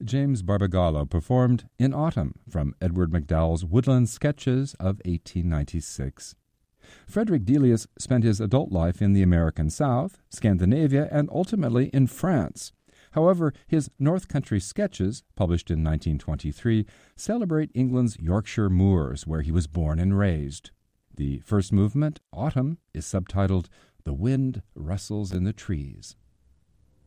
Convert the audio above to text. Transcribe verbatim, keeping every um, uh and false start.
James Barbagallo performed In Autumn from Edward MacDowell's Woodland Sketches of eighteen ninety-six. Frederick Delius spent his adult life in the American South, Scandinavia, and ultimately in France. However, his North Country Sketches, published in nineteen twenty-three, celebrate England's Yorkshire moors, where he was born and raised. The first movement, Autumn, is subtitled The Wind Rustles in the Trees.